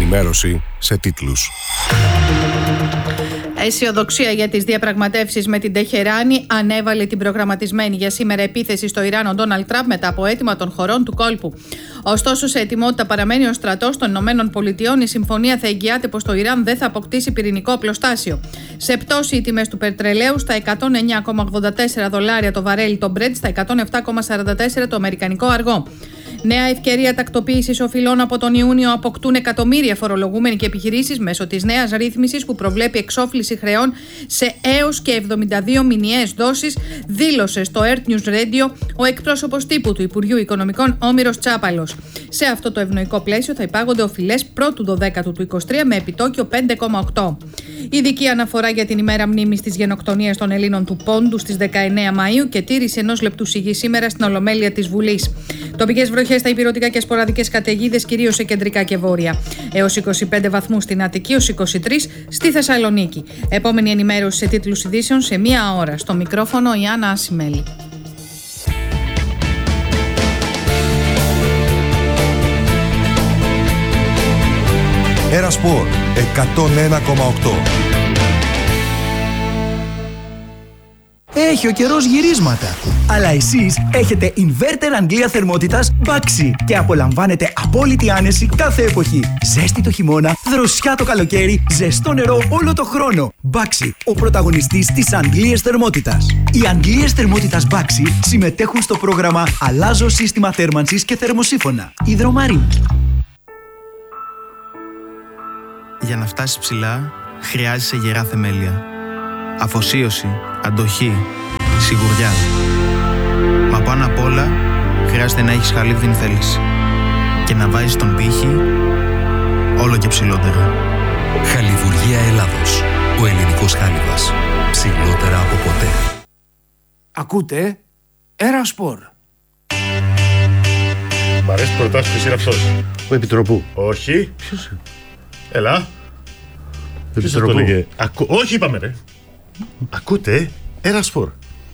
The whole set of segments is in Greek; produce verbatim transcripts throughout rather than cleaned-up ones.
ενημέρωση σε τίτλους. Αισιοδοξία για τις διαπραγματεύσεις με την Τεχεράνη ανέβαλε την προγραμματισμένη για σήμερα επίθεση στο Ιράν ο Ντόναλντ Τραμπ μετά από αίτημα των χωρών του κόλπου. Ωστόσο, σε ετοιμότητα παραμένει ο στρατός των Ηνωμένων Πολιτειών. Η συμφωνία θα εγγυάται πως το Ιράν δεν θα αποκτήσει πυρηνικό οπλοστάσιο. Σε πτώση, οι τιμές του πετρελαίου στα εκατόν εννέα κόμμα ογδόντα τέσσερα δολάρια το βαρέλι το Brent, στα εκατόν επτά κόμμα σαράντα τέσσερα το αμερικανικό αργό. Νέα ευκαιρία τακτοποίησης οφειλών από τον Ιούνιο αποκτούν εκατομμύρια φορολογούμενοι και επιχειρήσεις μέσω της νέας ρύθμισης που προβλέπει εξόφληση χρεών σε έως και εβδομήντα δύο μηνιαίες δόσεις, δήλωσε στο Earth News Radio ο εκπρόσωπος τύπου του Υπουργείου Οικονομικών Όμηρος Τσάπαλος. Σε αυτό το ευνοϊκό πλαίσιο θα υπάγονται οφειλές πρώτου δωδέκατου του είκοσι τρία με επιτόκιο πέντε κόμμα οκτώ. Ειδική αναφορά για την ημέρα μνήμης της γενοκτονίας των Ελλήνων του Πόντου στις δεκαεννέα Μαΐου και τήρηση ενός λεπτού σιγής σήμερα στην Ολομέλεια της Βουλής. Τοπικές βροχές στα ηπειρωτικά και σποραδικές καταιγίδες, κυρίως σε κεντρικά και βόρεια. Έως είκοσι πέντε βαθμούς στην Αττική, έως είκοσι τρεις στη Θεσσαλονίκη. Επόμενη ενημέρωση σε τίτλους ειδήσεων σε μία ώρα. Στο μικρόφωνο η Άννα Ασημέλη. Έρα Σπορ εκατόν ένα κόμμα οκτώ. Έχει ο καιρός γυρίσματα. Αλλά εσείς έχετε inverter Αγγλία θερμότητας Baxi και απολαμβάνετε απόλυτη άνεση κάθε εποχή. Ζέστη το χειμώνα, δροσιά το καλοκαίρι, ζεστό νερό όλο το χρόνο. Baxi, ο πρωταγωνιστής της Αγγλίας θερμότητας. Οι Αγγλίες θερμότητας Baxi συμμετέχουν στο πρόγραμμα Αλλάζω σύστημα θέρμανσης και θερμοσύφωνα. Υδρομαρίνη. Για να φτάσεις ψηλά, χρειάζεσαι γερά θεμέλια. Αφοσίωση, αντοχή, σιγουριά. Μα πάνω απ' όλα, χρειάζεται να έχεις χαλίβδινη θέληση. Και να βάζεις τον πύχη όλο και ψηλότερα. Χαλιβουργία Ελλάδος. Ο ελληνικός χάλιβας. Ψηλότερα από ποτέ. Ακούτε Έρα Σπορ. Μ' αρέσει που ρωτάς ποιος είναι αυτός. Ο Επιτροπού. Όχι. Ποιος? Έλα. Ποιος το λέγε. Ακού... Όχι είπαμε ρε. Ακούτε Έρα Σπορ.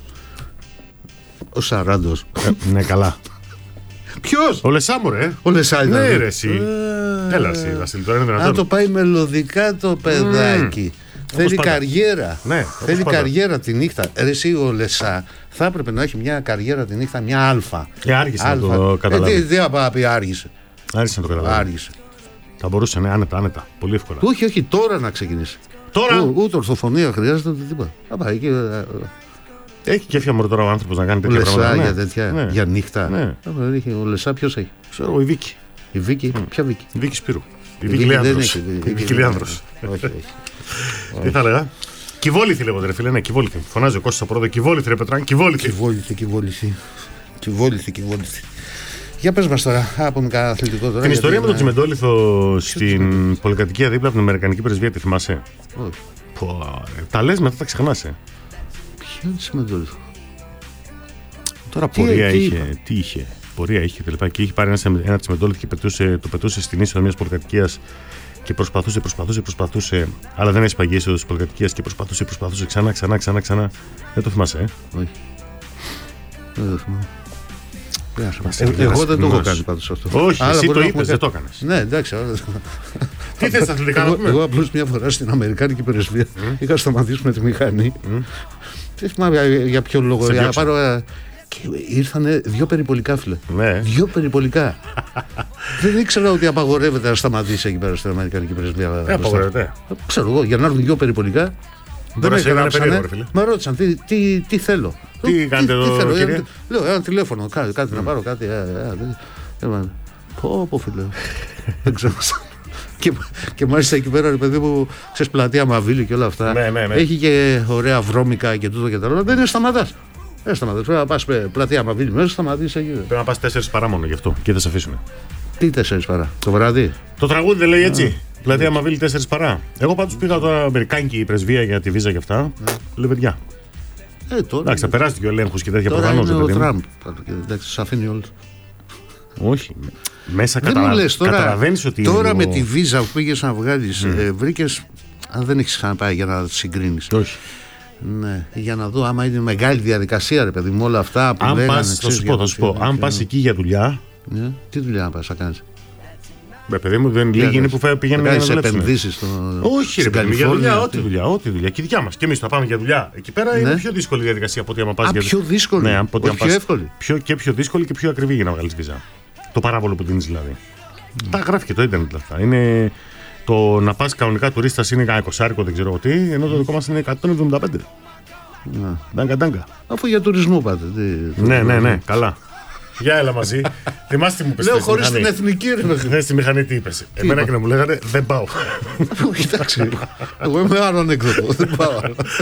Ο Σαράντος. ε, Ναι καλά. Ποιος? Ο Λεσάμου ρε. Ο Λεσάμου. Ναι ρε εσύ. ε... Έλα εσύ Βασίλη, τώρα είναι δυνατόν. Αν το πάει μελωδικά το παιδάκι. Mm. Θέλει καριέρα. Ναι, θέλει καριέρα τη νύχτα. Ρε εσύ ο Λεσά θα έπρεπε να έχει μια καριέρα τη νύχτα, μια αλφα. Και άργησε αλφα. Να το καταλάβει. Ε, τι τι θα πει άργησε. Άργησε να το καταλάβει. Άργησε. Θα μπορούσε, ναι, άνετα, άνετα. Πολύ εύκολα. Όχι, όχι, τώρα να ξεκινήσει. Τώρα. Ού, ούτε ορθοφωνία χρειάζεται, ούτε τίποτα. Θα πάει εκεί. Έχει κέφια μόνο τώρα ο άνθρωπος να κάνει τέτοια Λεσά, πράγματα. Για, τέτοια, ναι. Για νύχτα. Ναι. Ο Λεσά ποιος έχει? Ξέρω, η Βίκη. Η Βίκη, mm. Ποια Βίκη? Η Βίκη Σπύρου. Η Βίκη Λεάνδρος. Η Βίκη Λεάνδρος. Όχι, όχι. Τι θα έλεγα. Κυβόληθη λέγονται ρε φίλε, ναι, κυβόληθη. Φωνάζει ο Κώστας από πρώτο. Κυβόληθη ρε Πετράν, κυβόληθη. Κυβόληθη, κυβόληθη. Κυβόληθη, κυβόληθη. Για πες μας τώρα, από μικρά αθλητικό τώρα. Την ιστορία με τον τσιμεντόλιθο στην πολυκατοικία δίπλα από την Αμερικανική Πρεσβεία, τη θυμάσαι? Όχι. Πω, τα λες μετά τα ξεχνάς. Ποιο είναι τσιμεντόλιθο? Τώρα τι, πορεία τι είχε, τι είχε, πορεία είχε τελικά και είχε πάρει ένα, ένα τσιμεντόλιθο και πετούσε, το πετούσε στην είσοδο μιας πολυκατοικίας και προσπαθούσε, προσπαθούσε, προσπαθούσε, αλλά δεν έσπαγε η είσοδος της πολυκατοικίας και προσπαθούσε, προσπαθούσε ξανά, ξανά, ξανά, ξανά. Δεν το θυμάσαι, ε? Όχι. Δεν το θυμάμαι. Ε, εγώ δεν το έχω κάνει πάντως αυτό. Όχι, Άρα εσύ το είπες, δεν το έκανες. Ναι, εντάξει. Τι θες αθλητικά να πούμε? Εγώ απλώς μια φορά στην Αμερικάνικη Πρεσβεία είχα σταματήσει με τη μηχανή. Δεν θυμάμαι για ποιο λόγο. Για να πάρω. Και ήρθανε δύο περιπολικά, φίλε. Δύο περιπολικά. Δεν ήξερα ότι απαγορεύεται να σταματήσει εκεί πέρα στην Αμερικανική Πρεσβεία. Δεν απαγορεύεται. Ξέρω εγώ, για να έρθουν δύο περιπολικά. Δεν με γράψανε, με ρώτησαν τι, τι, τι θέλω. Τι τι, κάνετε τι, εδώ, τι θέλω, κύριε? Λέω ένα τηλέφωνο, κάτι, κάτι mm. να πάρω, κάτι. Πω, πω φίλε. Δεν ξέρω. και, και μάλιστα εκεί πέρα, ρε παιδί μου, ξέρεις, πλατεία Μαβίλη και όλα αυτά. Ναι, ναι, ναι. Έχει και ωραία βρώμικα και τούτο και τα άλλα. Δεν είναι σταματάς. Δεν σταματάς. Πρέπει να πας πλατεία Μαβίλη μέσα, σταματήσεις εκεί. Πρέπει να πας τέσσερις παρά μόνο γι' αυτό και δεν σε αφήσουν. Τι τέσσερις παρά, το βράδυ? Το τραγούδι δεν λέει έτσι. Πλατεία Μαβίλη τέσσερις παρά. Εγώ πάντως πήγα τώρα Αμερικάνικη Πρεσβεία για τη βίζα και αυτά. Λεβεντιά. Ε, τώρα. Εντάξει, θα περάσει και ο έλεγχος και τέτοια προφανώς. Τώρα είναι ο Τραμπ. Εντάξει, σας αφήνει όλους. Όχι. Μέσα καταλαβαίνεις ότι. Τώρα με τη βίζα που πήγες να βγάλεις, mm. ε, βρήκες. Αν δεν έχεις ξαναπάει για να συγκρίνεις. Όχι. Ναι, για να δω άμα είναι μεγάλη διαδικασία, ρε παιδί μου, όλα αυτά που αν λέγανε. Πας, θα σου πω, θα σου πω. Αν πας εκεί για δουλειά. Ναι, τι δουλειά να πας, θα κάνεις? Ρε παιδί μου, δεν λίγοι είναι που πηγαίνουν να δουλέψουν. Επενδύσεις στο. Όχι, ρε παιδί μου, για δουλειά, ό,τι δουλειά, ό,τι δουλειά. Και η δικιά μας. Και εμείς θα πάμε για δουλειά. Εκεί πέρα ναι. είναι πιο δύσκολη διαδικασία από ότι άμα πας Α, για πιο δύσκολη. Ναι, από ότι όχι πιο εύκολη. Πιο, και πιο δύσκολη και πιο ακριβή για να βγάλεις βίζα. Το παράβολο που δίνεις δηλαδή. Mm. Τα γράφει και το ίντερνετ αυτά. Είναι το να πας κανονικά τουρίστας είναι κανένα εικοσάρικο, δεν ξέρω τι, ενώ το δικό μας είναι εκατόν εβδομήντα πέντε. Ντάγκα, ντάγκα. Αφού για τουρισμό πάτε. Ναι, ναι, ναι, καλά. Για έλα μαζί. Θυμάστε τι μου πες. Λέω χωρίς την εθνική ρε. Χθες στη μηχανή τι είπες. Εμένα και να μου λέγανε δεν πάω. Κοιτάξτε. Εγώ είμαι άλλο ανέκδοτο. Δεν πάω.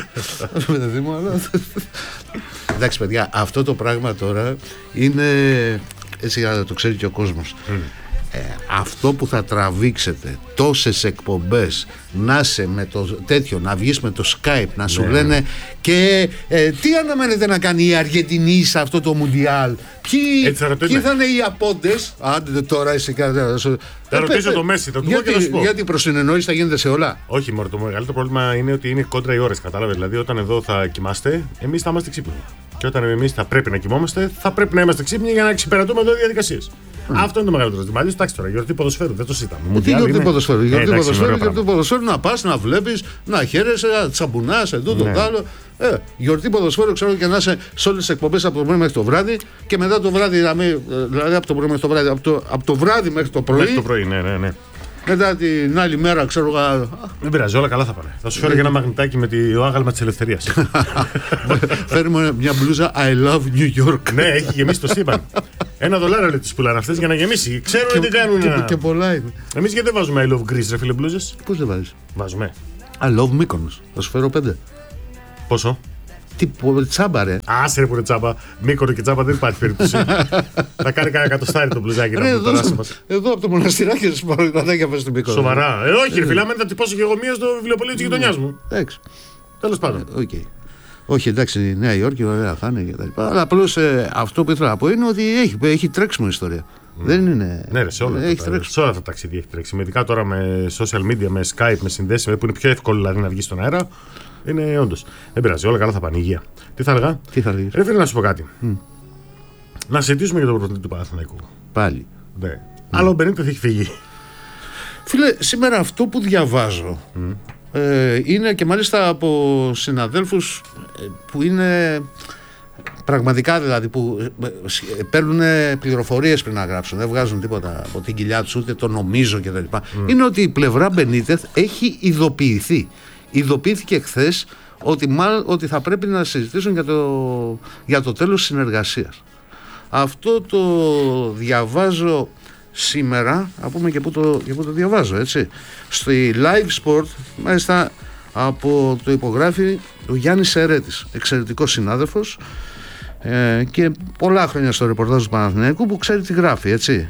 Εντάξει παιδιά, αυτό το πράγμα τώρα είναι έτσι για να το ξέρει και ο κόσμος. Ε, αυτό που θα τραβήξετε τόσες εκπομπές, να είσαι με το τέτοιο, να βγεις με το Skype, να σου ναι. λένε και ε, τι αναμένετε να κάνει η Αργεντινή σε αυτό το Μουντιάλ, ποιοι, ποιοι θα είναι οι απόντες. Άντε τώρα είσαι κανένα. Θα ρωτήσω το Μέση, θα του πω και θα σου πω. Γιατί προσυνεννόηση θα γίνεται σε όλα. Όχι, μωρέ, το μεγαλύτερο πρόβλημα είναι ότι είναι κόντρα οι ώρες. Κατάλαβε. Δηλαδή, όταν εδώ θα κοιμάστε, εμείς θα είμαστε ξύπνοι. Και όταν εμείς θα πρέπει να κοιμόμαστε, θα πρέπει να είμαστε ξύπνοι για να εξυπηρετούμε εδώ διαδικασίες. Mm. Αυτό είναι το μεγαλύτερο ζήτημα. Αλλιώς, εντάξει τώρα, γιορτή ποδοσφαίρου, δεν το συζητάμε. Τι γιορτή ποδοσφαίρου, γιορτή ποδοσφαίρου, γιορτή ποδοσφαίρου, να πας, να βλέπεις, να χαίρεσαι, να τσαμπουνάς, εδώ το άλλο. Ε, γιορτή ποδοσφαίρου, ξέρω και να είσαι σε όλες τις εκπομπές από το πρωί μέχρι το βράδυ και μετά το βράδυ, δηλαδή από το πρωί μέχρι το βράδυ, από το, από το βράδυ μέχρι το πρωί. Μέχρι το πρωί, ναι, ναι, ναι. Μετά την άλλη μέρα, ξέρω εγώ. Δεν πειράζει, όλα καλά θα πάνε. Θα σου φέρω και ένα μαγνητάκι με το άγαλμα της ελευθερίας. Φέρουμε μια μπλούζα I love New York. Ναι, έχει γεμίσει το σύμπαν. Ένα δολάριο λέει τις πουλάνε αυτές για να γεμίσει. Ξέρουν τι κάνουν. Και, και πολλά είναι. Εμείς γιατί δεν βάζουμε I love Greece, ρε φίλε μπλούζες. Πώς δεν βάζεις? Βάζουμε. I love Mykonos. Θα σου φέρω πέντε. Πόσο? Τι τσάμπα, ρε. Άσε ρε που είναι τσάμπα. Μύκονο και τσάμπα δεν υπάρχει περίπτωση. Θα κάνει κανένα εκατοστάρι το μπλουζάκι να εδώ, εδώ από το μοναστηράκι θα σου πάρω κρατάκια πας στην Μύκονο. Σοβαρά. Ε, όχι, ρε φιλάμε, θα τυπώσω και εγώ μία στο βιβλιοπωλείο της γειτονιάς μου. Εντάξει. Τέλος πάντων. Okay. Όχι, εντάξει, η Νέα Υόρκη ωραία θα είναι και τα λοιπά. Αλλά απλώς ε, αυτό που ήθελα να πω είναι ότι έχει, έχει τρέξιμο ιστορία. Mm. Δεν είναι. Ναι, ρε, σε όλα, έχει τα, σε όλα τα ταξίδια έχει τρέξει. Ειδικά τώρα με social media, με Skype, με συνδέσεις που είναι πιο εύκολο δηλαδή να βγει στον αέρα. Είναι όντως. Δεν πειράζει, όλα καλά θα πάνε. Υγεία. Τι θα έλεγα. Τι θα έλεγα. Ρε φίλε, να σου πω κάτι. Mm. Να συζητήσουμε για τον πρωταθλητή του Παναθηναϊκού. Πάλι. Ναι. Mm. Αλλά ο Μπενίτεθ έχει φύγει. Φίλε, σήμερα αυτό που διαβάζω mm. ε, είναι και μάλιστα από συναδέλφους που είναι πραγματικά δηλαδή που παίρνουν πληροφορίες πριν να γράψουν. Δεν βγάζουν τίποτα από την κοιλιά τους, ούτε το νομίζω κτλ. Mm. Είναι ότι η πλευρά Μπενίτεθ έχει ειδοποιηθεί. Ειδοποιήθηκε χθες ότι, ότι θα πρέπει να συζητήσουν για το, για το τέλος της συνεργασίας. Αυτό το διαβάζω σήμερα, να πούμε και πού το, και πού το διαβάζω, έτσι. Στη Live Sport, μάλιστα από το υπογράφει ο Γιάννης Σερέτης, εξαιρετικός συνάδελφος ε, και πολλά χρόνια στο ρεπορτάζ του Παναθηναϊκού που ξέρει τι γράφει, έτσι.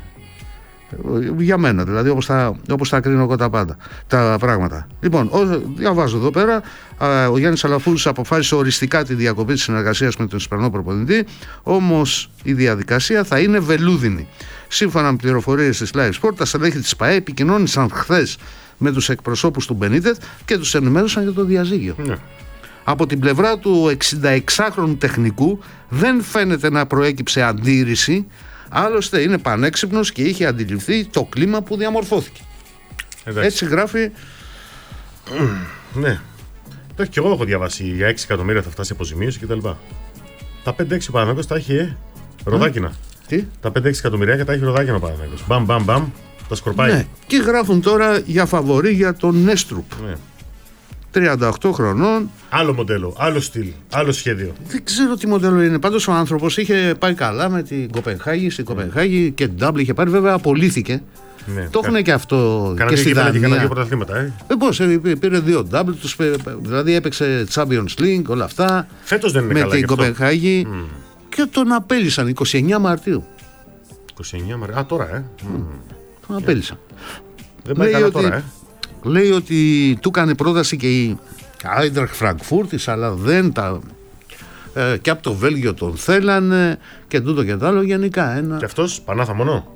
Για μένα δηλαδή, όπως θα, όπως θα κρίνω εγώ τα πάντα τα πράγματα. Λοιπόν, ό, διαβάζω εδώ πέρα α, ο Γιάννης Αλαφούρης αποφάσισε οριστικά τη διακοπή της συνεργασίας με τον Ισπανό προπονητή, όμως η διαδικασία θα είναι βελούδινη. Σύμφωνα με πληροφορίες της Live Sport, τα στελέχη της ΠΑΕ επικοινώνησαν χθες με τους εκπροσώπους του Μπενίτεθ και τους ενημέρωσαν για το διαζύγιο. Ναι. Από την πλευρά του εξηνταεξάχρονου τεχνικού δεν φαίνεται να προέκυψε αντίρρηση. Άλλωστε είναι πανέξυπνος και είχε αντιληφθεί το κλίμα που διαμορφώθηκε. Εντάξει. Έτσι γράφει. Ναι. Το και εγώ έχω διαβάσει για έξι εκατομμύρια θα φτάσει αποζημίωση κτλ. Τα πέντε έξι Παναθηναϊκός τα έχει ε, ροδάκινα. Τι? Τα πέντε έξι εκατομμύρια και τα έχει ροδάκινα ο Παναθηναϊκός. Μπαμ, μπαμ, μπαμ. Τα σκορπάει. Ναι. Και γράφουν τώρα για φαβορί για τον Νέστρουπ. Ναι. τριάντα οκτώ χρονών. Άλλο μοντέλο, άλλο στυλ, άλλο σχέδιο. Δεν ξέρω τι μοντέλο είναι. Πάντως ο άνθρωπος είχε πάει καλά με την Κοπενχάγη. Στην Κοπενχάγη και την Ντάμπλ είχε πάρει. Βέβαια απολύθηκε. Ναι, το έχουν και αυτό Κάνα και στη Δανία. Και κάνα δύο πρωταθλήματα, ε. ε πώς, πήρε δύο Ντάμπλ, δηλαδή έπαιξε Champions League, όλα αυτά. Φέτος δεν είναι με καλά. Με την Κοπενχάγη. Mm. Και τον απέλυσαν είκοσι εννέα Μαρτίου. είκοσι εννέα Μαρτίου. Α, τώρα, ε. Mm. Τον απέλυσαν. Δεν πάει καλά τώρα, ε. Λέει ότι του έκανε πρόταση και η Άιντραχτ Φραγκφούρτης, αλλά δεν τα. Ε, και από το Βέλγιο τον θέλανε και τούτο και το άλλο. Γενικά ένα. Και αυτός Πανάθα μόνο.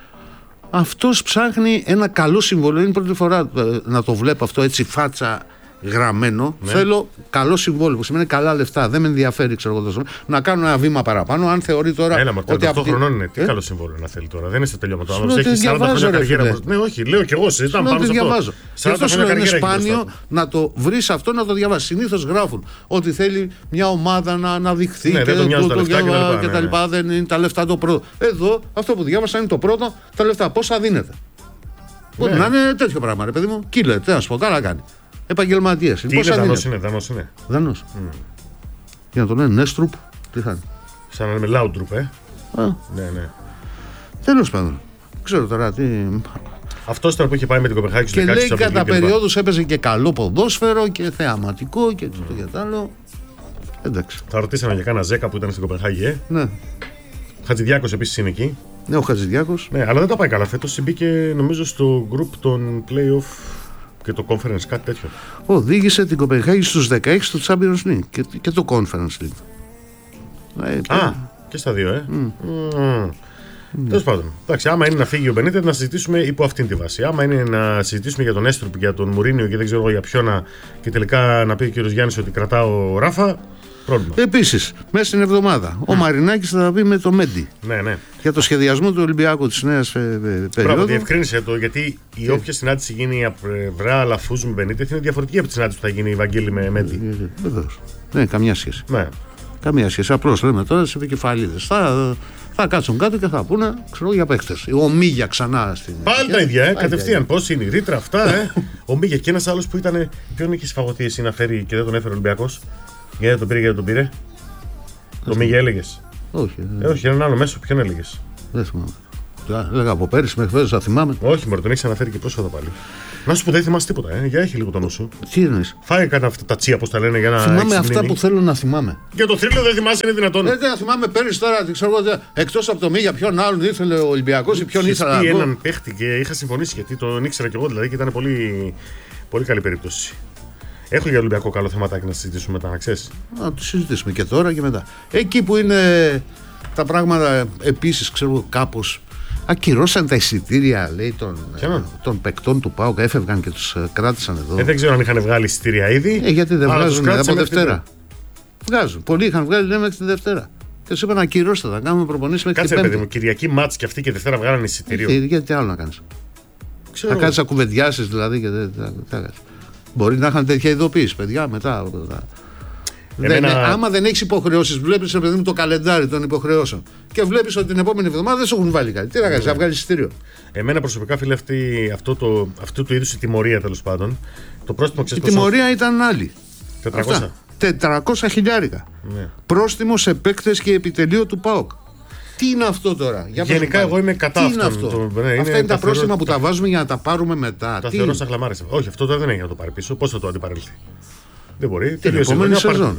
Αυτός ψάχνει ένα καλό συμβόλαιο. Είναι πρώτη φορά ε, να το βλέπω αυτό έτσι φάτσα γραμμένο. Ναι. Θέλω καλό συμβόλαιο που σημαίνει καλά λεφτά. Δεν με ενδιαφέρει, ξέρω εγώ τόσο. Να κάνω ένα βήμα παραπάνω. Αν θεωρεί τώρα. Έλα, ότι από αυτό τη... χρονών είναι. Τι ε? καλό συμβόλαιο να θέλει τώρα. Δεν είσαι τελειώματο. Αν έχει σαράντα χρόνια καριέρα. Ναι, όχι, λέω κι εγώ. Συζητάμε πάνω σε αυτό. σαράντα χρόνια είναι σπάνιο να το βρει αυτό, να το διαβάσει. Συνήθως γράφουν ότι θέλει μια ομάδα να αναδειχθεί ναι, και τα λοιπά. Δεν είναι τα λεφτά το πρώτο. Εδώ αυτό που διάβασα είναι το πρώτο. Τα λεφτά πόσα δίνεται. Μπορεί να είναι τέτοιο πράγμα, ρε παιδί μου. Κύλε, τι να σου πω, καλά κάνει. Επαγγελματίες. Τι είναι, δανός είναι, δανός είναι. Δανός. Mm. Για να το λένε Νέστρουπ, τι θα είναι. Σαν να λέμε Λάουντρουπ, ε. Α. Ναι, ναι. Τέλος πάντων. Ξέρω τώρα τι. Αυτό ήταν που είχε πάει με την Κοπενχάγη και λέει κατά περιόδους έπαιζε και καλό ποδόσφαιρο και θεαματικό και το mm. και το άλλο. Εντάξει. Θα ρωτήσαμε για κάνα Ζέκα που ήταν στην Κοπενχάγη, ε. Ναι. Χατζηδιάκος επίσης είναι εκεί. Ναι, ο Χατζηδιάκος. Ναι, αλλά δεν τα πάει καλά. Φέτος συμπήκε νομίζω στο group των playoff και το conference, κάτι τέτοιο. Οδήγησε την Κοπενχάγη στους δεκαέξι του Champions League και, και το conference league. Α, και στα δύο, ε. Mm. Mm. Mm. Τέλος πάντων. Εντάξει, άμα είναι να φύγει ο Μπενίτες, να συζητήσουμε υπό αυτήν τη βάση. Άμα είναι να συζητήσουμε για τον Έστρουπ, για τον Μουρίνιο και δεν ξέρω για ποιον να... και τελικά να πει ο κ. Γιάννης ότι κρατάω ο Ράφα. Πρόβλημα. Επίσης, μέσα στην εβδομάδα, mm. ο Μαρινάκης θα τα πει με το Μέντι. Ναι, ναι. Για το σχεδιασμό του Ολυμπιακού της νέας ε, ε, περίοδου. Μπράβο, διευκρίνησε το, γιατί η και... όποια συνάντηση γίνει από πλευρά Λαφούζ με Μπενίτες είναι διαφορετική από τη συνάντηση που θα γίνει η Βαγγέλη με Μέντι. Βεβαίως. Ναι, καμιά σχέση. Ναι. Καμία σχέση. Απλώς λέμε τώρα σε επικεφαλίδες. Θα, θα κάτσουν κάτω και θα πούνε, ξέρω, για παίκτες. Ο Μίγια ξανά στην. Πάλι τα ίδια, ε, κατευθείαν. Πώς είναι η ρήτρα αυτά, ε. Ο Μίγια και ένας άλλος που ήταν. Ποιον είχε σφαγωθεί εσύ να φέρει και δεν τον έφερε ο Ολυμπιακός. Γιατί δεν τον πήρε, γιατί τον πήρε. Το Μίγια έλεγες. Όχι. Ε, όχι, έναν άλλο μέσο, ποιον έλεγες. Δεν θυμάμαι. Έλεγα από πέρυσι μέχρι φέτος, θα θυμάμαι. Όχι, μωρέ, τον έχεις αναφέρει και πρόσφατα πάλι. Να σου πω, δεν θυμάσαι τίποτα, ε. Για έχει λίγο το νου σου. Τι εννοείς. Φάει κανένα αυτά τα τσία, πώς τα λένε, για να. Θυμάμαι αυτά που θέλω να θυμάμαι. Για το θρύλο δεν θυμάσαι, είναι δυνατόν. Ε, δεν θυμάμαι πέρυσι τώρα, ξέρω εγώ, εκτός από το Μίγια, ποιον άλλον ήθελε ο Ολυμπιακός ή ποιον ήθελε. Ή έναν παίχτη και είχα συμφωνήσει γιατί τον ήξερα κι εγώ δηλαδή και ήταν πολύ, πολύ καλή περίπτωση. Έχω για Ολυμπιακό καλό θεματάκι να συζητήσουμε μετά, να ξέρεις. Να το συζητήσουμε και τώρα και μετά. Εκεί που είναι τα πράγματα επίσης, ξέρω κάπως. Ακυρώσαν τα εισιτήρια, λέει, των, των παικτών του ΠΑΟΚ, έφευγαν και τους κράτησαν εδώ. Ε, δεν ξέρω αν είχαν βγάλει εισιτήρια ήδη. Ε, γιατί δεν βγάζουν από Δευτέρα. Βγάζουν. Πολλοί είχαν βγάλει, λέμε, μέχρι τη Δευτέρα. Και του είπαν ακυρώστε, θα κάνουμε προπονήσεις μέχρι τη Πέμπτη. Κάτσε, παιδί μου, Κυριακή μάτς και αυτή και Δευτέρα βγάλανε εισιτήριο. Ε, γιατί άλλο να κάνεις. Θα κάτσεις να κουβεντιάσεις δηλαδή και δεν θα. Μπορεί να είχαν τέτοια ειδοποίηση, παιδιά, μετά. Εμένα... Δεν, άμα δεν έχεις υποχρεώσεις, βλέπεις ρε παιδί μου το καλεντάρι των υποχρεώσεων και βλέπεις ότι την επόμενη εβδομάδα δεν σου έχουν βάλει κάτι. Τι να κάνεις, να βγάλεις εισιτήριο. Εμένα προσωπικά, φίλε, αυτή, αυτό το, αυτού του είδους η τιμωρία τέλος πάντων. Το πρόστιμο, ξέρεις, η τιμωρία ήταν άλλη. τετρακόσια. τετρακόσια χιλιάρικα. Ναι. Πρόστιμο σε παίκτες και επιτελείο του ΠΑΟΚ. Τι είναι αυτό τώρα. Για γενικά, εγώ είμαι κατά αυτών. Αυτό. Το, ναι, είναι αυτά είναι τα πρόστιμα θεωρώ... που τα βάζουμε για να τα πάρουμε μετά. Τα θεωρώ σαν χλαμάρες. Όχι, αυτό τώρα δεν έχει να το πάρει πίσω. Πώς θα το αντιπαρέλθει. Δεν μπορεί. Την επόμενη σεζόν.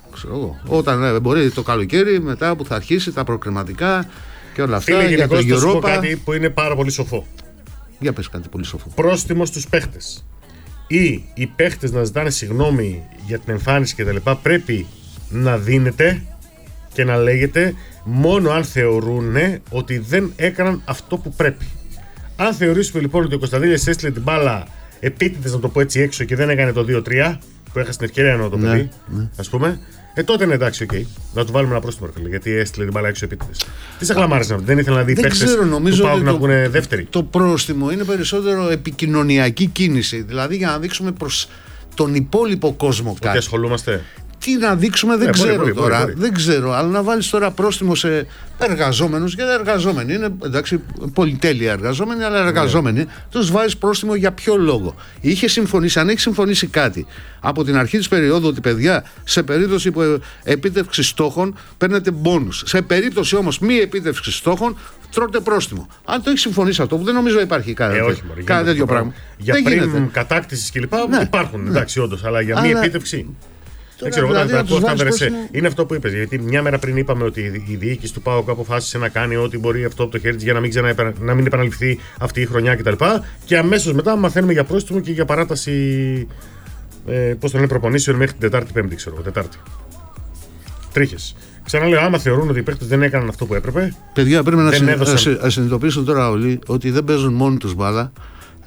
Όταν ε, μπορεί το καλοκαίρι, μετά που θα αρχίσει τα προκριματικά και όλα αυτά. Φίλε, για το Europa. Κάτι που είναι πάρα πολύ σοφό. Για πες κάτι πολύ σοφό. Πρόστιμο στους παίχτες. Ή οι παίχτες να ζητάνε συγγνώμη για την εμφάνιση κτλ. Πρέπει να δίνεται και να λέγεται μόνο αν θεωρούν ότι δεν έκαναν αυτό που πρέπει. Αν θεωρήσουμε λοιπόν ότι ο Κωνσταντέλιας έστειλε την μπάλα επίτηδες, να το πω έτσι, έξω και δεν έκανε το δύο τρία, που έχασε την ευκαιρία να το παιδί, ναι, ναι. ας πούμε, ε, τότε είναι εντάξει, οκ. Okay. Να του βάλουμε ένα πρόστιμο, ρε, γιατί έστειλε την μπάλα έξω επίτηδες. Τι σε χλαμάρες να δεν ήθελα να δει παίκτες του ΠΑΟΚ να πούνε δεύτερη. Το πρόστιμο είναι περισσότερο επικοινωνιακή κίνηση, δηλαδή για να δείξουμε προς τον υπόλοιπο κόσμο κάτι. Ότι ασχολούμαστε. Τι να δείξουμε δεν yeah, ξέρω μπορεί, τώρα. Μπορεί, μπορεί. Δεν ξέρω, αλλά να βάλεις τώρα πρόστιμο σε εργαζόμενους, γιατί εργαζόμενοι είναι εντάξει, πολυτέλεια εργαζόμενοι, αλλά εργαζόμενοι, yeah. τους βάζεις πρόστιμο για ποιο λόγο. Είχε συμφωνήσει, αν έχει συμφωνήσει κάτι από την αρχή της περίοδου, ότι παιδιά, σε περίπτωση που επίτευξη στόχων παίρνετε μπόνους. Σε περίπτωση όμως μη επίτευξη στόχων, τρώτε πρόστιμο. Αν το έχει συμφωνήσει αυτό, που δεν νομίζω υπάρχει κάτι ε, τέτοιο πράγμα. Για δεν πριν γίνεται. Κατάκτηση κλπ. Ναι. Υπάρχουν, εντάξει, όντως, αλλά για μη αλλά... επίτευξη. Δεν ξέρω, δηλαδή, όταν τα πρόσφατα είναι αυτό που είπες. Γιατί μια μέρα πριν είπαμε ότι η διοίκηση του ΠΑΟΚ αποφάσισε να κάνει ό,τι μπορεί αυτό από το χέρι της για να μην, ξανα, να μην επαναληφθεί αυτή η χρονιά κτλ. Και αμέσως μετά μαθαίνουμε για πρόστιμο και για παράταση. Ε, πώς το λένε, προπονήσεων μέχρι την Τετάρτη, Πέμπτη, ξέρω εγώ. Τετάρτη. Τρίχες. Ξαναλέω, άμα θεωρούν ότι οι παίκτες δεν έκαναν αυτό που έπρεπε. Παιδιά, πρέπει να συνειδητοποιήσουν τώρα όλοι ότι δεν παίζουν μόνοι τους μπάλα.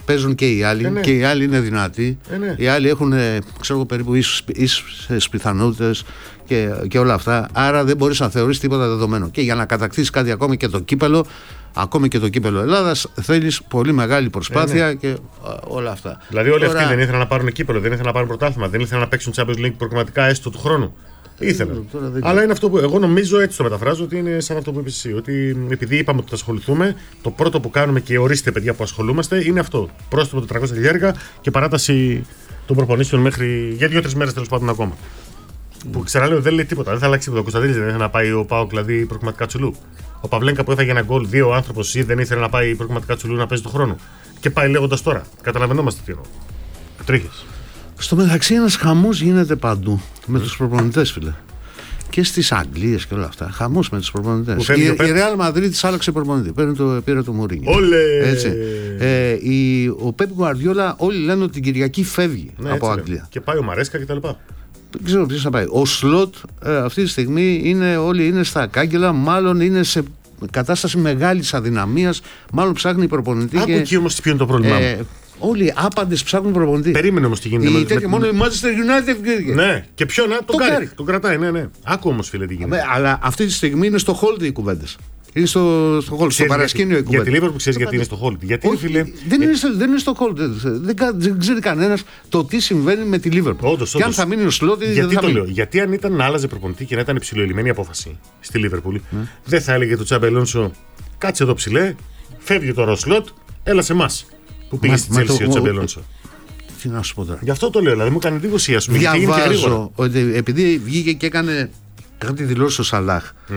παίζουν και οι άλλοι. Ε, ναι. Και οι άλλοι είναι δυνατοί. Ε, ναι. Οι άλλοι έχουν, ξέρω εγώ, περίπου ίσες πιθανότητες και, και όλα αυτά. Άρα δεν μπορείς να θεωρείς τίποτα δεδομένο. Και για να κατακτήσεις κάτι, ακόμη και το κύπελο, ακόμη και το κύπελο Ελλάδας, θέλεις πολύ μεγάλη προσπάθεια ε, ναι. και α, όλα αυτά. Δηλαδή, όλοι Τώρα... αυτοί δεν ήθελαν να πάρουν κύπελο, δεν ήθελαν να πάρουν πρωτάθλημα, δεν ήθελαν να παίξουν Champions League προγραμματικά έστω του χρόνου. Ήθελαν. Αλλά είναι αυτό που εγώ νομίζω, έτσι το μεταφράζω, ότι είναι σαν αυτό που είπες εσύ. Ότι επειδή είπαμε ότι θα ασχοληθούμε, το πρώτο που κάνουμε και ορίστε παιδιά που ασχολούμαστε είναι αυτό. Πρόστιμο τετρακόσια χιλιάρικα και παράταση των προπονήσεων μέχρι για δύο-τρεις μέρες τέλος πάντων ακόμα. Mm. Που ξαναλέω δεν λέει τίποτα, δεν θα αλλάξει τίποτα. Ο Κωνσταντίνης δεν ήθελε να πάει ο ΠΑΟΚ δηλαδή προγραμματικά Τσουλού. Ο Παυλένκα που έφαγε ένα γκολ, δύο άνθρωπος δεν ήθελε να πάει προγραμματικά Τσουλού να παίζει τον χρόνο. Και πάει λέγοντας τώρα. Καταλαβαίνόμαστε τι εννοώ. Τρίχες. Στο μεταξύ, ένας χαμός γίνεται παντού με τους προπονητές, φίλε. Και στις Αγγλίες και όλα αυτά. Χαμός με τους προπονητές. Η, η Real Madrid της άλλαξε προπονητή. Παίρνει το, πήρε το Μουρίνιο. Έτσι. Ε, η, ο Πεπ Γκουαρδιόλα, όλοι λένε ότι την Κυριακή φεύγει ναι, από Αγγλία. Λέμε. Και πάει ο Μαρέσκα κτλ. Δεν ξέρω ποιος θα πάει. Ο Σλότ ε, αυτή τη στιγμή είναι, όλοι είναι στα κάγκελα, μάλλον είναι σε κατάσταση μεγάλης αδυναμίας. Μάλλον ψάχνει προπονητή. Από και, εκεί όμως ποιο είναι το πρόβλημά ε, μου. Όλοι άπαντες ψάχνουν προπονητή. Περίμενε όμως τι γίνεται. Η, με, τέτοια, με, μόνο η Manchester United. Ναι, και ποιο να τον κάνει. Τον κρατάει, ναι, ναι. Άκου όμως φίλε τι γίνεται. Αλλά αυτή τη στιγμή είναι στο hold οι κουβέντες. Είναι στο, στο hold, στο παρασκήνιο η κουβέντα. Για τη Liverpool ξέρεις γιατί είναι στο hold. Γιατί Όχι, φίλε. Δεν, είναι στο, δεν είναι στο hold. Δεν, δεν ξέρει κανένας το τι συμβαίνει με τη Liverpool. Όντως, και αν θα μείνει ο Σλότη. Γιατί το λέω. Γιατί αν ήταν να άλλαζε προπονητή και να ήταν υψηλοελειμμένη απόφαση στη Liverpool, δεν θα έλεγε το Τσάμπι Αλόνσο κάτσε εδώ ψηλέ, φεύγει τώρα ο Σλότ, έλα σε εμάς. Που πήγε στη Τσέλσι ο Τσάμπι Αλόνσο. Τι να σου πω τώρα. Γι' αυτό το λέω, δηλαδή μου έκανε εντύπωση. Διαβάζω ότι επειδή βγήκε και έκανε κάτι δηλώσει ο Σαλάχ, mm.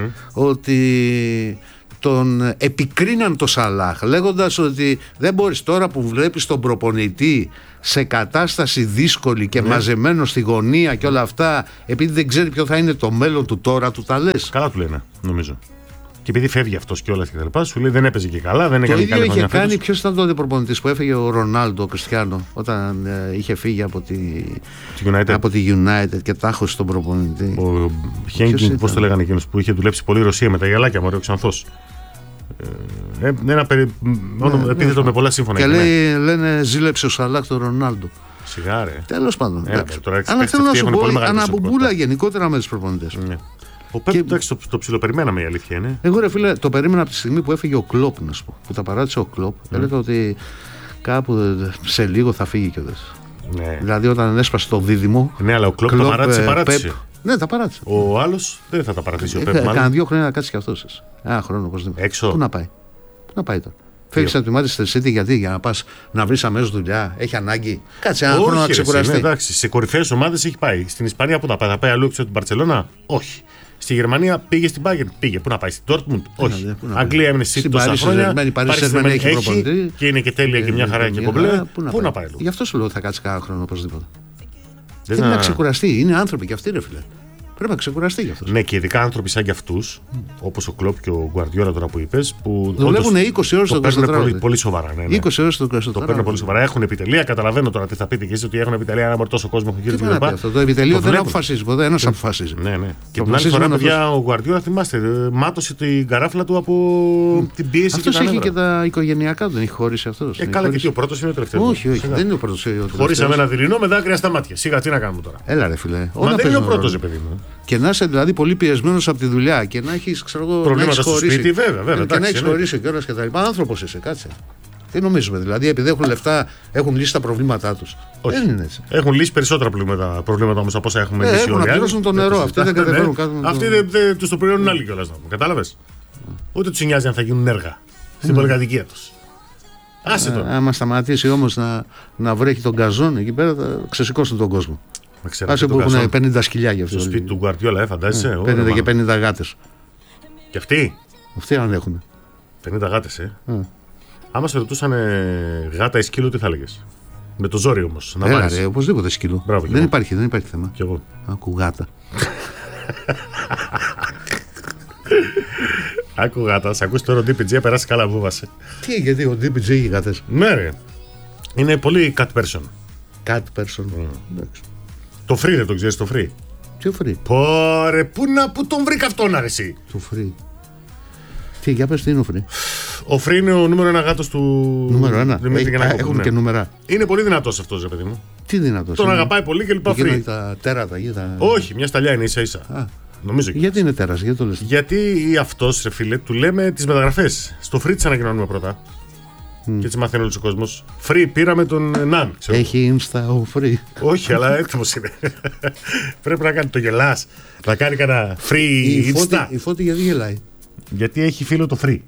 ότι τον επικρίναν το Σαλάχ λέγοντας ότι δεν μπορείς τώρα που βλέπεις τον προπονητή σε κατάσταση δύσκολη και mm. μαζεμένο στη γωνία και όλα αυτά, επειδή δεν ξέρει ποιο θα είναι το μέλλον του τώρα, του τα λες. Καλά του λένε, νομίζω. Και επειδή φεύγει αυτός και όλα και τα λοιπά, σου λέει δεν έπαιζε και καλά, δεν έκανε καλή χρονιά. Το ίδιο είχε κάνει, ποιος ήταν τότε προπονητής που έφεγε ο Ρονάλντο, ο Κριστιάνο, όταν ε, είχε φύγει από τη, United. από τη United και τάχωσε τον προπονητή. Ο Χένγκινγκ, πώς το λέγανε εκείνος που είχε δουλέψει πολύ Ρωσία με τα γυαλάκια, μωρέ, ο Ξανθός. Ε, ένα περι... ναι, επίθετο ναι, με πολλά σύμφωνα. Και λέει, λένε ζήλεψε ο Σαλάχ τον Ρονάλντο. Σιγάρε. Τέλος πάντων. Ε, τώρα, αλλά θέλω να σου πω, αναμπομπούλα γενικότερα με τους προπονητές. Ναι. Ο Πεπ, εντάξει, το, το ψιλοπεριμέναμε, η αλήθεια είναι. Εγώ ρε φίλε, το περίμενα από τη στιγμή που έφυγε ο Κλόπ, να σου πω. Που τα παράτησε ο Κλόπ. Mm. Έλεγα ότι κάπου σε λίγο θα φύγει κιόλας. Ναι. Δηλαδή όταν έσπασε το δίδυμο. Ναι, αλλά ο Κλόπ το παράτησε, παράτησε. Πεπ, ναι, τα παράτησε. Ο άλλος δεν θα τα παρατήσει. Ο Πεπ. Κάνα δύο χρόνια να κάτσει κι αυτός. Ένα χρόνο οπωσδήποτε. Έξω. Πού να πάει. Πού να πάει τώρα. Φεύγει από τη Manchester City γιατί για να πας να βρεις αμέσως δουλειά, έχει ανάγκη. Κάτσε ένα χρόνο να ξεκουραστεί. Ναι, εντάξει, σε κορυφαίες ομάδες έχει πάει. Στην Ισπανία που θα πάει, θα πάει αλλού έξω από την Μπαρτσελώνα, όχι. Στη Γερμανία πήγε στην Bayern, πήγε. Πού να πάει, στην Dortmund, όχι. Αγγλία έμεινε City τόσα χρόνια. Η Paris Saint-Germain έχει προπονητή. Και είναι και τέλεια και μια χαρά και κομπλέ. Πού να πάει. Γι' αυτό σου λέω θα κάτσει κανένα χρόνο οπωσδήποτε. Θέλει να ξεκουραστεί. Είναι άνθρωποι κι αυτοί, ρε φίλε. Πρέπει να ξεκουραστεί γι' αυτό. Ναι, και ειδικά άνθρωποι σαν κι αυτούς, mm. όπως ο Κλόπ και ο Γκουαρδιόλα τώρα που είπες, που δουλεύουν είκοσι ώρες το είκοσι τέσσερα πολύ, πολύ σοβαρά. Ναι, ναι. είκοσι ώρες το είκοσι τέσσερα. Το παίρνουν πολύ σοβαρά. Έχουν επιτελεία. Καταλαβαίνω τώρα τι θα πείτε και εσείς ότι έχουν επιτελεία. Ένα μορ τόσο κόσμο έχει γύρω από το επιτελείο δεν αποφασίζει ποτέ. Ένας αποφασίζει. Ναι, ναι. Και την άλλη φορά, παιδιά, ο Γκουαρδιόλα, θυμάστε, μάτωσε την καράφλα του από την πίεση. Αυτός έχει και τα οικογενειακά του, δεν έχει χωρίσει αυτό. Ε, καλά, και ο πρώτος είναι ο τελευταίος. Όχι, όχι, δεν είναι ο πρώτος. Χωρίσαμε ένα δειλινό με δάκρυα στα μάτια. Σιγά τι να κάνουμε τώρα. Έλα, ρε φιλέ. Μα δεν είναι ο πρώτος, παιδί μου. Και να είσαι δηλαδή πολύ πιεσμένος από τη δουλειά και να έχεις προβλήματα στο σπίτι, βέβαια, βέβαια. Και να έχεις χωρίσει κιόλας και τα λοιπά. Άνθρωπος είσαι, κάτσε. Τι νομίζουμε, δηλαδή, επειδή έχουν λεφτά, έχουν λύσει τα προβλήματά τους. Όχι. Δεν είναι έτσι. Έχουν λύσει περισσότερα προβλήματα, προβλήματα όμως από όσα έχουμε ε, λύσει. Έχουν να πληρώσουν το νερό. Αυτοί δεν κατεβαίνουν κάτω. Αυτοί δεν τους το πληρώνουν άλλοι κιόλας. Κατάλαβες. Ούτε τους νοιάζει αν θα γίνουν έργα στην πολυκατοικία τους. Άσε τώρα. Άμα σταματήσει όμως να, να βρέχει τον γκαζόν εκεί πέρα, θα ξεσηκώσουν τον κόσμο. Άσε που έχουν πενήντα σκυλιά για αυτό. Στο σπίτι του Γκουαρδιόλα, φαντάζεσαι. πενήντα και πενήντα γάτες. Και αυτοί. Αυτοί αν έχουν. πενήντα γάτες, ε. Mm. Άμα σε ρωτούσαν γάτα ή σκύλο, τι θα έλεγες. Με το ζόρι όμως. Να Έλα, ρε, οπωσδήποτε σκύλο. Μπράβο, δεν, υπάρχει, δεν υπάρχει θέμα. Κι εγώ. Άκου γάτα. Άκου γάτα, σ' ακούς τώρα ο ντι πι τζέι, περάσει καλά, βούβασε. Τι, γιατί ο ντι πι τζέι οι γάτες. Ναι, ρε. Είναι πολύ cat person. Cat person. Mm. Το free δεν το ξέρεις, το free. Ποιο free. Πόρε, πού, να, πού τον βρήκα αυτόν, αρεσί. Το free. Τι, για πες, τι είναι ο Free? Ο Free είναι ο νούμερο ένα γάτος του νούμερο ένα. Δημήτρη Γιαννακόπουλου. Έχουν ναι. και νούμερα. Είναι πολύ δυνατός αυτός, ρε παιδί μου. Τι δυνατός? Τον είναι? αγαπάει πολύ και λοιπά Free. Τα τέρατα, τα... Όχι, μια σταλιά είναι ίσα ίσα. Α. Νομίζω και. Γιατί είναι τέρας, γιατί το λες? Γιατί αυτός, ρε φίλε, του λέμε τις μεταγραφές. Στο Free τις ανακοινώνουμε πρώτα. Mm. Και τις μαθαίνει όλος ο κόσμος. Free, πήραμε τον Ναν. Έχει Insta ο Free? Όχι, αλλά έτοιμος είναι. Πρέπει να κάνει το γελάς. Να κάνει κανένα Free η Insta. Φώτη, η Φώτη γιατί γελάει? Γιατί έχει φίλο το Free.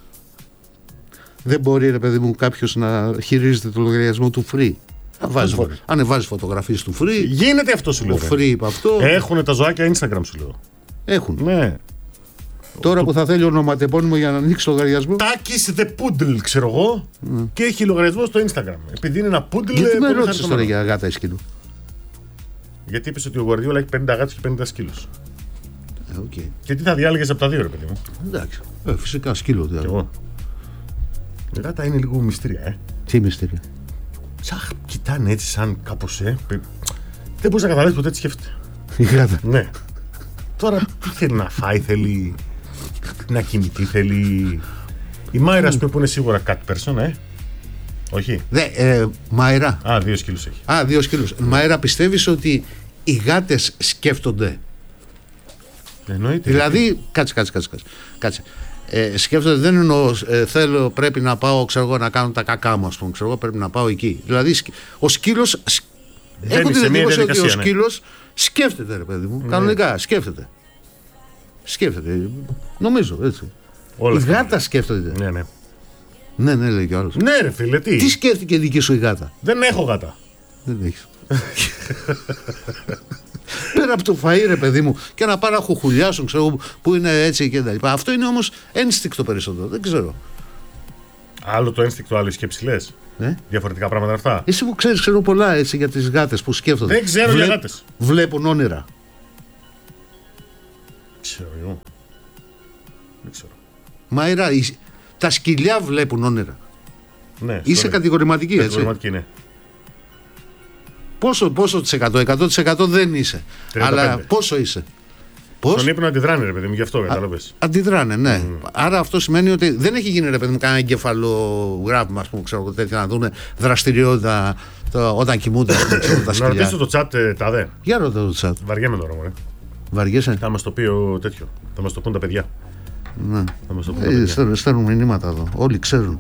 Δεν μπορεί, ρε παιδί μου, κάποιος να χειρίζεται το λογαριασμό του Free. Ανεβάζει φωτογραφίες του Free. Γίνεται αυτό, σου λέω. Ο Free είπε αυτό. Έχουν τα ζωάκια Instagram, σου λέω. Έχουν. Ναι. Τώρα που θα θέλει ονοματεπώνυμο για να ανοίξει λογαριασμό. Τάκης the Poodle, ξέρω εγώ. Mm. Και έχει λογαριασμό στο Instagram. Επειδή είναι ένα poodle. Γιατί με ρώτησες τώρα για γάτα ή σκύλο? Γιατί είπες ότι ο Guardiola έχει πενήντα γάτους και πενήντα σκύλους. Ε, okay. Και τι θα διάλεγες από τα δύο, ρε παιδί μου? Εντάξει. Ε, φυσικά σκύλο. Και εγώ. Η γάτα είναι λίγο μυστήρια, ε. Τι μυστήρια? Τσαχ, κοιτάνε έτσι σαν κάπως, ε. Δεν μπορείς να καταλάβεις ποτέ τι σκέφτεται. Η γάτα. Ναι. Τώρα τι θέλει να φάει, θέλει να κοιμηθεί, θέλει. Η Μάιρα, α πούμε, που είναι σίγουρα cat person, ε. Όχι. Δε, ε, Μάιρα. Α, δύο σκύλους έχει. Α, δύο σκύλους. Μάιρα, πιστεύεις ότι οι γάτες σκέφτονται? Εννοείται. Δηλαδή, κάτσε, κάτσε, κάτσε. κάτσε. Ε, σκέφτονται, δεν εννοώ, ε, θέλω, πρέπει να πάω, ξέρω εγώ, να κάνω τα κακά μου, ας πούμε, ξέρω εγώ, πρέπει να πάω εκεί. Δηλαδή, ο σκύλος. Έχω την εντύπωση ότι ο σκύλος σκέφτεται, ρε παιδί μου. Ναι. Κανονικά, σκέφτεται. Σκέφτεται. Νομίζω, έτσι. Όλα η γάτα σκέφτεται. Ναι, ναι. Ναι, ναι, λέει κι ο άλλος. Ναι, ρε φίλε, τι. Τι σκέφτηκε η δική σου η γάτα? Δεν έχω γάτα. Δεν έχεις. Πέρα από το φαΐ, ρε παιδί μου, και να πάρω να χουχουλιάσουν, ξέρω που είναι έτσι και τα λοιπά. Αυτό είναι όμως ένστικτο περισσότερο. Δεν ξέρω. Άλλο το ένστικτο, άλλο οι σκέψη λες. Ε? Διαφορετικά πράγματα αυτά. Εσύ που ξέρεις, ξέρω πολλά έτσι για τις γάτες που σκέφτονται. Δεν ξέρω Βλέ... για γάτες. Βλέπουν όνειρα. Ξέρω εγώ. Δεν ξέρω. Μάιρα, τα σκυλιά βλέπουν όνειρα. Ναι, είσαι sorry. Κατηγορηματική, έτσι. Κατηγορηματική, ναι. Πόσο, πόσο της εκατό? εκατό τοις εκατό δεν είσαι. τριάντα πέντε. Αλλά πόσο είσαι? Πώς? Στον ύπνο αντιδράνε, ρε παιδί μου, γι' αυτό κατάλαβες. Αντιδράνε, ναι. Mm. Άρα αυτό σημαίνει ότι δεν έχει γίνει, ρε παιδί μου, κανένα εγκεφαλογράφημα, ας πούμε, ξέρω τέτοια, να δουν δραστηριότητα το, όταν κοιμούνται. Τα να ρωτήσω το chat, ε, τάδε. Για ρωτώ το chat. Βαριέμαι τώρα, μωρέ. Βαριέσαι? Θα μας το πει ο τέτοιο. Θα μας το πούν τα παιδιά. Ναι. Θα μας το πούν ε, τα παιδιά. Στέλνουν, στέλνουν μηνύματα εδώ. Όλοι ξέρουν.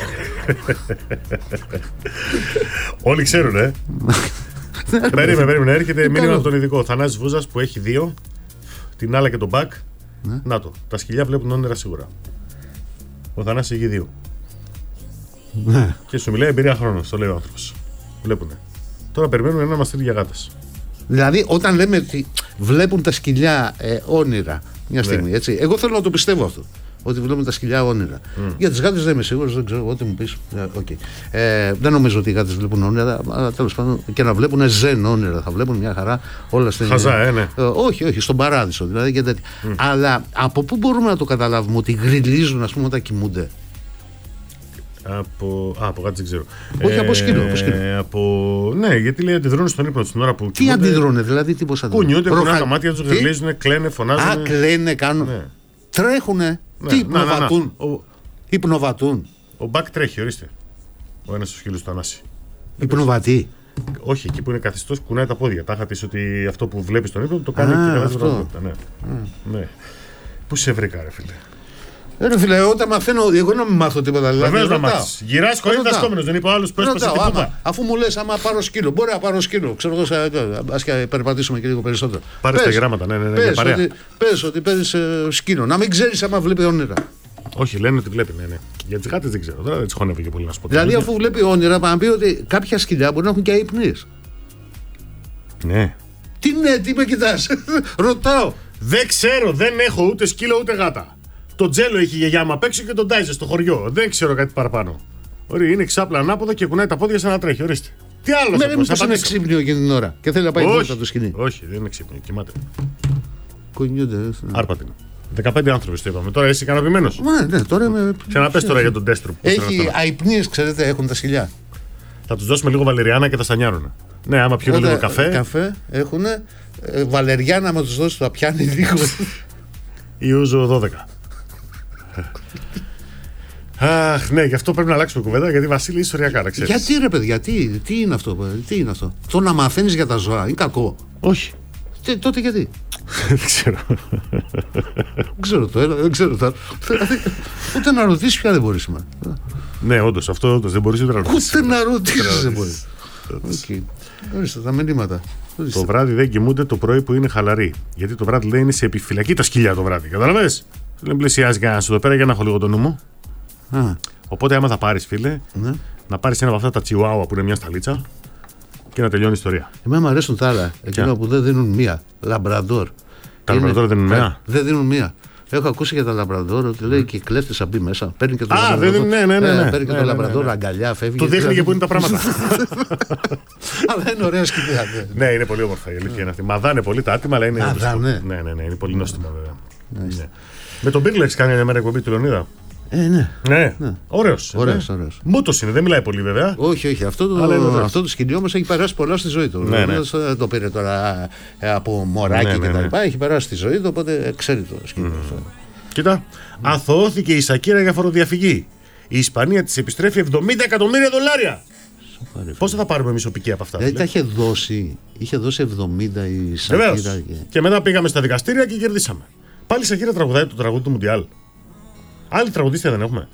Όλοι ξέρουν, ε. Περίμενε, περίμενε. Έρχεται μήνυμα από τον ειδικό. Θανάσης Βούζας που έχει δύο. Την άλλα και τον μπακ. Ναι. Να το. Τα σκυλιά βλέπουν όνειρα σίγουρα. Ο Θανάσης έχει δύο. Ναι. Και σου μιλάει εμπειρία χρόνου. Το λέει ο άνθρωπος. Βλέπουνε. Τώρα περιμένουμε να μας στείλει για γάτες. Δηλαδή, όταν λέμε ότι βλέπουν τα σκυλιά ε, όνειρα μια στιγμή, ναι. Έτσι. Εγώ θέλω να το πιστεύω αυτό. Ότι βλέπουν τα σκυλιά όνειρα. Mm. Για τις γάτες δεν είμαι σίγουρος, δεν ξέρω, ό,τι μου πεις. Okay. Ε, δεν νομίζω ότι οι γάτες βλέπουν όνειρα, αλλά τέλος πάντων και να βλέπουν ζεν όνειρα. Θα βλέπουν μια χαρά όλα στην. Χαζά, ε, ναι. Ε, όχι, όχι, στον παράδεισο δηλαδή και τέτοια. Mm. Αλλά από πού μπορούμε να το καταλάβουμε ότι γριλίζουν, ας πούμε, όταν κοιμούνται? Από. Α, από κάτι δεν ξέρω. Όχι, ε, από σκύλο. Από σκύλο. Ε, από... Ναι, γιατί λέει αντιδρούν στον ύπνο την ώρα που. Τι αντιδρούν, δηλαδή, τι πώς αντιδρούν? Κουνιούνται, κουνάνε τα μάτια του, γριλίζουν, κλαίνε, φωνάζουν. Α, κλαίνε, κάνουν. Ναι. Τρέχουνε. Ναι, τι υπνοβατούν? Ο... Υπνοβατούν. Ο Μπακ τρέχει, ορίστε. Ο ένας του σκύλους του Ανάση. Υπνοβατεί. Όχι, εκεί που είναι καθιστός κουνάει τα πόδια. Τα είχα πει ότι αυτό που βλέπεις στον ύπνο το κάνει και τα βάζει. Ναι. Ναι. Πού σε βρήκα, ρε φίλε. Ρε φίλε, όταν μαθαίνω, εγώ να μην μάθω τίποτα. Βεβαίως να μάθεις. Γυράς χωρίς δασκόμενος, δεν είπα άλλος που έσπασε την πούπα. Αφού μου λες, άμα πάρω σκύλο, μπορεί να πάρω σκύλο. Ξέρω εγώ, ας και περπατήσουμε και λίγο περισσότερο. Πάρε τα γράμματα, ναι, ναι, ναι. Πες ότι παίρνεις σκύλο. Να μην ξέρεις άμα βλέπει όνειρα. Όχι, λένε ότι βλέπει, ναι, ναι. Για τις γάτες δεν ξέρω. Τώρα δεν τις χωνεύει και πολύ να σου πω. Δηλαδή, αφού βλέπει όνειρα, πάμε να πει ότι κάποια σκυλιά μπορεί να έχουν και αϊπνίες. Ναι. Τι ναι, τι με κοιτάς? Ρωτάω. Δεν ξέρω, δεν έχω ούτε σκύλο ούτε γάτα. Το Τζέλο έχει η γιαγιά μου απ' έξω και τον τάιζε στο χωριό. Δεν ξέρω κάτι παραπάνω. Ωραία, είναι ξάπλα ανάποδα και κουνάει τα πόδια σαν να τρέχει. Ορίστε. Τι άλλο θα πω? Μήπως είναι ξύπνιο εκείνη την ώρα και θέλει να πάει μπροστά το σκηνή. Όχι, δεν είναι ξύπνιο, κοιμάται. Κουνιούνται. Άρπατη. δεκαπέντε άνθρωποι το είπαμε. Τώρα είσαι ικανοποιημένος? Ναι, ναι, τώρα είμαι. Ξαναπες τώρα για τον Τέστρο. Έχει αϊπνίες, ξέρετε, έχουν τα σκυλιά. Θα τους δώσουμε λίγο βαλεριάνα και θα στανιάρουν. Ναι, άμα πιούν λίγο καφέ. Καφέ έχουν. Βαλεριάνα, άμα τους δώσει, θα πιάνει λίγο. Ή ούζο δώδεκα. Αχ, ναι, γι' αυτό πρέπει να αλλάξουμε κουβέντα, γιατί Βασίλη ιστοριακά να ξέρεις. Γιατί ρε παιδιά, τι, τι είναι αυτό, τι είναι αυτό. Το να μαθαίνεις για τα ζώα είναι κακό. Όχι. Τι, τότε γιατί. Δεν ξέρω. Δεν ξέρω το ένα, δεν ξέρω το άλλο. Ούτε να ρωτήσεις πια δεν μπορείς σήμερα. Ναι, όντως, αυτό όντως δεν μπορείς ούτε να ρωτήσεις. Ούτε να ρωτήσεις δεν μπορείς. Ορίστε τα μηνύματα. Το βράδυ δεν κοιμούνται το πρωί που είναι χαλαροί. Γιατί το βράδυ λέει είναι σε επιφυλακή τα σκυλιά το βράδυ. Καταλαβες. Δεν πλησιάζει κανένας εδώ πέρα για να έχω λίγο το νου μου. Α. Οπότε, άμα θα πάρεις, φίλε, ναι. να πάρεις ένα από αυτά τα τσιουάουα που είναι μια σταλίτσα και να τελειώνει η ιστορία. Εμένα μου αρέσουν τα άλλα. Εκείνα που δεν δίνουν μία. Λαμπραντόρ. Τα λαμπραντόρ δεν δίνουν μία. Δεν δίνουν μία. Έχω ακούσει για τα λαμπραντόρ ότι λέει και κλέφτη θα μπει μέσα. Παίρνει και το Α, λαμπραντόρ. Δεν, ναι, ναι, ναι, ναι. Παίρνει και ναι, το ναι, λαμπραντόρ, ναι, ναι. αγκαλιά, φεύγει. Του δείχνει και πού είναι τα πράγματα. Αλλά είναι ωραία σκηνή. Ναι, είναι πολύ όμορφα η αλήθεια είναι αυτή. Μαδάνε πολύ τα άτομα, αλλά είναι. Μαδάνε. Ναι, ναι, ναι, είναι πολύ νόστιμο βέβαια. Με τον Πίρλεξ κάνει μια μέρα εκπομπή του Λεωνίδα. Ε, ναι. Ναι. ναι. Ωραίος. Ωραίος, ωραίος. Μούτος είναι, δεν μιλάει πολύ βέβαια. Όχι, όχι. Αυτό το, αυτό το σκηνή όμως έχει περάσει πολλά στη ζωή του. Ναι, ναι. Δεν το πήρε τώρα από μωράκι ναι, ναι, ναι. κτλ. Έχει περάσει στη ζωή του, οπότε ξέρει το σκηνή mm. αυτό. Κοίτα, mm. αθωώθηκε η Σακύρα για φοροδιαφυγή. Η Ισπανία της επιστρέφει εβδομήντα εκατομμύρια δολάρια. Πόσα θα πάρουμε εμείς οπικία από αυτά. Δηλαδή τα είχε δώσει, είχε δώσει εβδομήντα η Σακύρα. Και... και μετά πήγαμε στα δικαστήρια και κερδίσαμε. Πάλι η Σακύρα τραγουδάει το τραγούδι του Μουντιάλ. Άλλη τραγουδίστρια δεν έχουμε.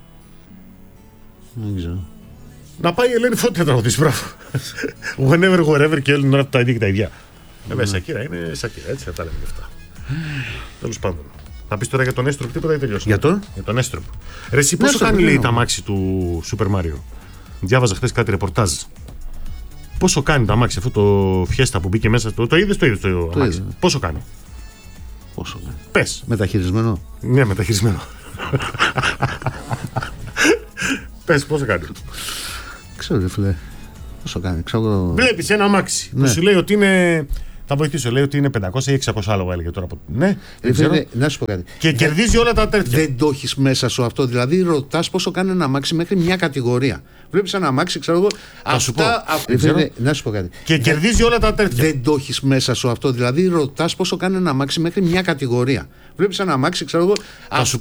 Δεν ξέρω. Να πάει η Ελένη Φώτη να τραγουδίσει, μπράβο. Whenever, wherever και όλη την ώρα τα ίδια και τα ίδια. Βέβαια, η Σακύρα είναι Σακύρα, έτσι θα τα λέμε και αυτά. Τέλος πάντων. Να πεις τώρα για τον Έστροπ τίποτα ή τελειώσαμε. Για τον? Για τον Έστροπ. Ρε εσύ πόσο κάνει λέει τα αμάξι του Super Mario. Διάβαζα χθες κάτι ρεπορτάζ. Πόσο κάνει τα αμάξι αυτό το Fiesta που μπήκε μέσα. Το, το είδες το είδες το, το αμάξι. Είδε. Πόσο κάνει. Πόσο κάνει. Πες. Μεταχειρισμένο. Ναι, μεταχειρισμένο. Πες πόσο κάνει. Ξέρω ρε φίλε. Πόσο κάνει. Ξέρω... Βλέπεις ένα αμάξι ναι. που σου λέει ότι είναι... Θα βοηθήσω, λέει ότι είναι πεντακόσια ή εξακόσια άλογα έλεγε τώρα. Ναι, φίλε, να σου πω κάτι. Και δεν, κερδίζει όλα τα τέτοια. Δεν το έχεις μέσα σου αυτό. Δηλαδή ρωτάς πόσο κάνει ένα αμάξι μέχρι μια κατηγορία. Βλέπεις ένα αμάξι, ξέρω εγώ. Αυτά. Αφ... Φίλε, να σου πω κάτι. Και κερδίζει όλα τα τέτοια. Δεν το έχεις μέσα σου αυτό. Δηλαδή ρωτάς πόσο κάνει ένα αμάξι μέχρι μια κατηγορία. Βλέπεις ένα αμάξι, ξέρω εγώ. Αυτά.